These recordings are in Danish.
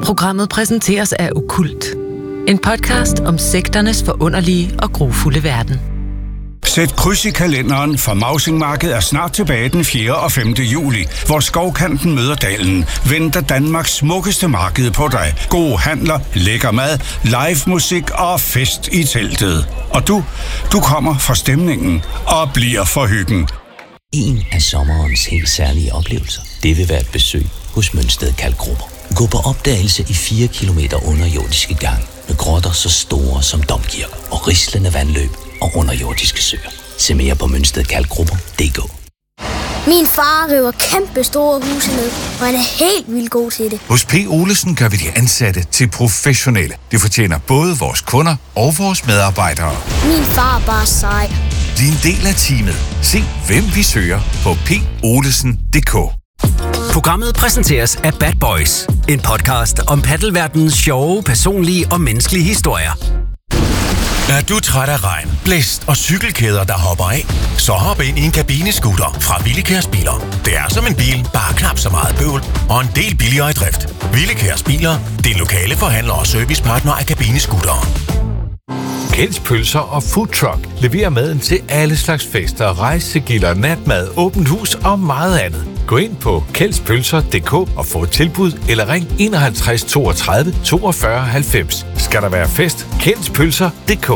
Programmet præsenteres af Okkult. En podcast om sekternes forunderlige og grufulde verden. Sæt kryds i kalenderen, for Mausingmarkedet er snart tilbage den 4. og 5. juli, hvor Skovkanten møder Dalen. Venter Danmarks smukkeste marked på dig. Gode handler, lækker mad, live musik og fest i teltet. Og du kommer for stemningen og bliver for hyggen. En af sommerens helt særlige oplevelser, det vil være et besøg hos Mønsted Kalkgrupper. Gå på opdagelse i 4 kilometer underjordiske gang med grotter så store som domkirker og rislende vandløb og underjordiske søer. Se mere på mønstedkalkgrupper.dk. Min far river kæmpe store huse ned, og han er helt vildt god til det. Hos P. Olesen gør vi de ansatte til professionelle. Det fortjener både vores kunder og vores medarbejdere. Min far er bare sej. Bliv en del af teamet. Se hvem vi søger på polesen.dk. Programmet præsenteres af Bad Boys, en podcast om paddelverdenens sjove, personlige og menneskelige historier. Er du træt af regn, blæst og cykelkæder, der hopper af? Så hop ind i en kabinescooter fra Willekærs Biler. Det er som en bil, bare knap så meget bøvl og en del billigere i drift. Willekærs Biler, din lokale forhandler og servicepartner af kabinescootere. Kjelds Pølser og Food Truck leverer maden til alle slags fester, rejsegilder, natmad, åbent hus og meget andet. Gå ind på kjeldspølser.dk og få et tilbud, eller ring 51 32 42 90. Skal der være fest? Kjeldspølser.dk.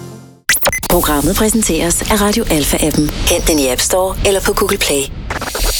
Programmet præsenteres af Radio Alpha-appen. Hent den i App Store eller på Google Play.